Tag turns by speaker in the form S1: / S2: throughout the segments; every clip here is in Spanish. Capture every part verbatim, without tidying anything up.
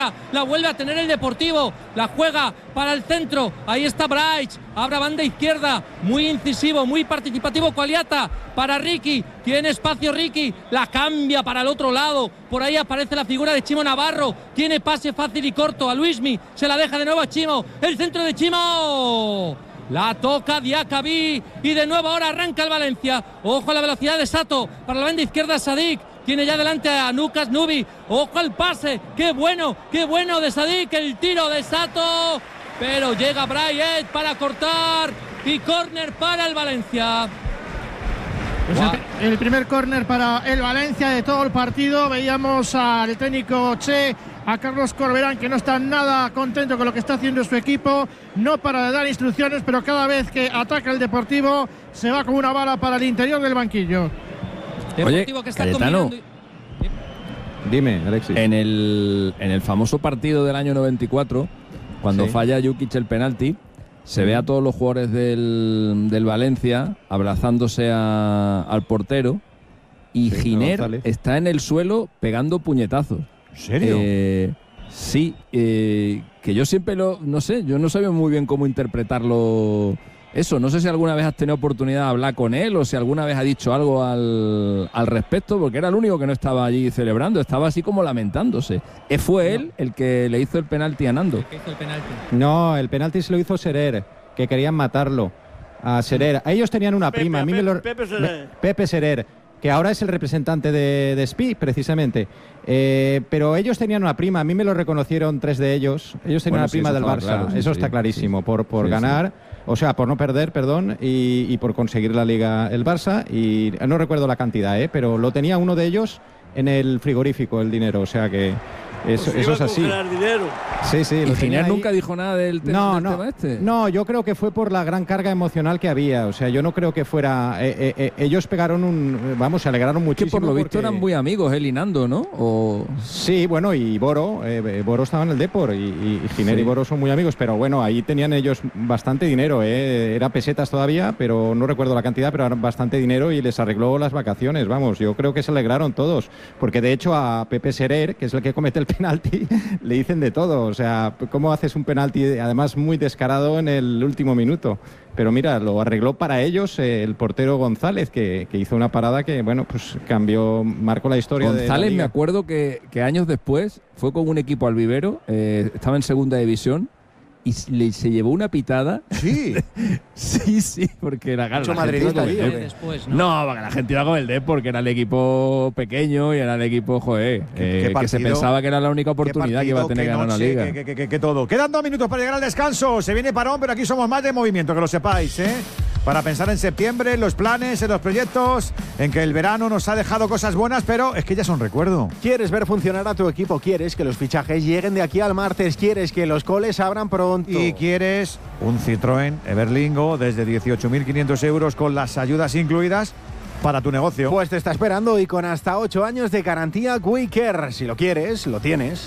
S1: La vuelve a tener el Deportivo, la juega para el centro, ahí está Bright, abre banda izquierda, muy incisivo, muy participativo Coaliata, para Ricky, tiene espacio Ricky, la cambia para el otro lado, por ahí aparece la figura de Chimo Navarro, tiene pase fácil y corto a Luismi, se la deja de nuevo a Chimo, el centro de Chimo, la toca Diacabí y de nuevo ahora arranca el Valencia, ojo a la velocidad de Sato, para la banda izquierda Sadik, tiene ya delante a Nukas Nubi. Ojo al pase. Qué bueno, qué bueno de Sadik. El tiro de Sato. Pero llega Bryant para cortar. Y córner para el Valencia.
S2: Pues el, el primer córner para el Valencia de todo el partido. Veíamos al técnico Che, a Carlos Corberán, que no está nada contento con lo que está haciendo su equipo. No para de dar instrucciones, pero cada vez que ataca el Deportivo se va como una bala para el interior del banquillo.
S3: Oye, que está Cayetano, combinando... dime, Alexis. En el, en el famoso partido del año noventa y cuatro, cuando sí. falla Jukic el penalti, se ve a todos los jugadores del, del Valencia abrazándose a, al portero y sí, Giner está en el suelo pegando puñetazos.
S4: ¿En serio?
S3: Eh, sí, eh, que yo siempre lo... No sé, yo no sabía muy bien cómo interpretarlo... Eso, no sé si alguna vez has tenido oportunidad de hablar con él o si alguna vez ha dicho algo al, al respecto, porque era el único que no estaba allí celebrando, estaba así como lamentándose. ¿Fue no. él el que le hizo el penalti a Nando?
S1: ¿Qué hizo el penalti?
S4: No, el penalti se lo hizo Serer, que querían matarlo a Serer. Ellos tenían una
S5: Pepe,
S4: prima, a mí
S5: Pepe,
S4: me lo...
S5: Pepe Serer.
S4: Pepe Serer, que ahora es el representante de, de S P I, precisamente. Eh, pero ellos tenían una prima, a mí me lo reconocieron tres de ellos. Ellos tenían
S3: bueno,
S4: una
S3: sí,
S4: prima
S3: eso
S4: del Barça,
S3: claro, sí,
S4: eso
S3: sí,
S4: está clarísimo,
S3: sí.
S4: por, por
S3: sí,
S4: ganar...
S3: Sí.
S4: O sea, por no perder, perdón, y, y por conseguir la Liga el Barça. Y no recuerdo la cantidad, ¿eh? Pero lo tenía uno de ellos en el frigorífico, el dinero. O sea que eso,
S5: pues
S4: eso es así.
S5: Dinero.
S4: Sí, sí.
S3: ¿Y Giner nunca dijo nada del, te
S4: no,
S3: del
S4: no,
S3: tema este?
S4: No, yo creo que fue por la gran carga emocional que había. O sea, yo no creo que fuera... Eh, eh, eh, ellos pegaron un... Vamos, se alegraron muchísimo.
S3: Que por lo visto
S4: porque...
S3: eran muy amigos, él y Nando, ¿no? O...
S4: Sí, bueno, y Boro. Eh, Boro estaba en el Depor y, y Giner sí. y Boro son muy amigos. Pero bueno, ahí tenían ellos bastante dinero. Eh. Era pesetas todavía, pero no recuerdo la cantidad, pero eran bastante dinero y les arregló las vacaciones. Vamos, yo creo que se alegraron todos. Porque de hecho a Pepe Serer, que es el que comete el penalti, le dicen de todo. O sea, ¿cómo haces un penalti además muy descarado en el último minuto? Pero mira, lo arregló para ellos eh, el portero González, que, que hizo una parada que, bueno, pues cambió, marcó la historia.
S3: González,
S4: de la Liga.
S3: Me acuerdo que, que años después fue con un equipo al vivero, eh, estaba en segunda división y le, se llevó una pitada.
S4: Sí.
S3: sí, sí, porque era
S4: mucho madridista ahí,
S1: después, ¿no?
S3: No, porque la gente iba con el Dep porque era el equipo pequeño y era el equipo, joder,
S4: ¿Qué,
S3: eh,
S4: qué
S3: que se pensaba que era la única oportunidad
S4: partido,
S3: que iba a tener que ganar la Liga.
S4: Que, que, que, que todo. Quedan dos minutos para llegar al descanso. Se viene parón, pero aquí somos más de movimiento, que lo sepáis, ¿eh? Para pensar en septiembre, en los planes, en los proyectos, en que el verano nos ha dejado cosas buenas, pero es que ya son recuerdo.
S6: ¿Quieres ver funcionar a tu equipo? ¿Quieres que los fichajes lleguen de aquí al martes? ¿Quieres que los coles abran pronto?
S4: Y quieres un Citroën Everlingo desde dieciocho mil quinientos euros con las ayudas incluidas para tu negocio.
S6: Pues te está esperando y con hasta ocho años de garantía Quicker. Si lo quieres, lo tienes.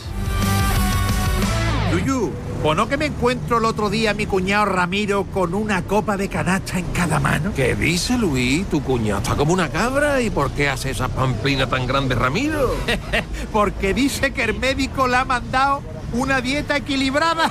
S7: Yuyu, ¿o no que me encuentro el otro día a mi cuñado Ramiro con una copa de canacha en cada mano?
S8: ¿Qué dice, Luis? Tu cuñado está como una cabra. ¿Y por qué hace esa pamplina tan grande, Ramiro?
S7: Porque dice que el médico le ha mandado una dieta equilibrada.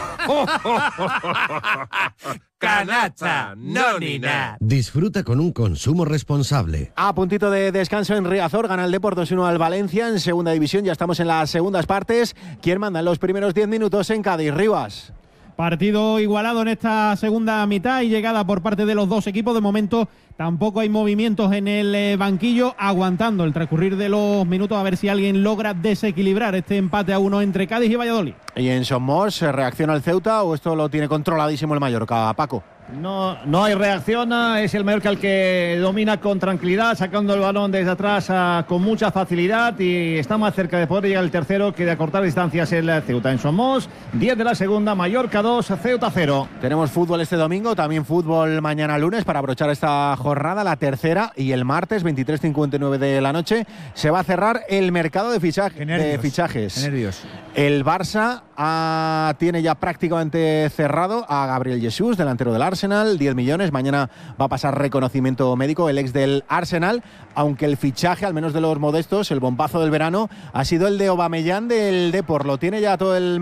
S8: Canacha, no ni nada.
S9: Disfruta con un consumo responsable.
S6: A puntito de descanso en Riazor, gana el Depor dos uno al Valencia en segunda división. Ya estamos en las segundas partes. ¿Quién manda en los primeros diez minutos en Cádiz? Rivas.
S2: Partido igualado en esta segunda mitad y llegada por parte de los dos equipos. De momento tampoco hay movimientos en el eh, banquillo, aguantando el transcurrir de los minutos a ver si alguien logra desequilibrar este empate a uno entre Cádiz y Valladolid.
S6: ¿Y en Somos reacciona el Ceuta o esto lo tiene controladísimo el Mallorca, Paco?
S10: No, no hay reacción, es el Mallorca el que domina con tranquilidad, sacando el balón desde atrás a, con mucha facilidad y está más cerca de poder llegar el tercero que de acortar distancias el Ceuta. En Somos, diez de la segunda, Mallorca dos, Ceuta cero.
S6: Tenemos fútbol este domingo, también fútbol mañana lunes para abrochar esta jornada, la tercera, y el martes, veintitrés cincuenta y nueve de la noche, se va a cerrar el mercado de, fichaje, de fichajes.
S4: Nervios.
S6: El Barça ah, tiene ya prácticamente cerrado a Gabriel Jesús, delantero del Arsenal. Arsenal, diez millones. Mañana va a pasar reconocimiento médico, el ex del Arsenal, aunque el fichaje, al menos de los modestos, el bombazo del verano, ha sido el de Aubameyang del Depor. Lo tiene ya todo el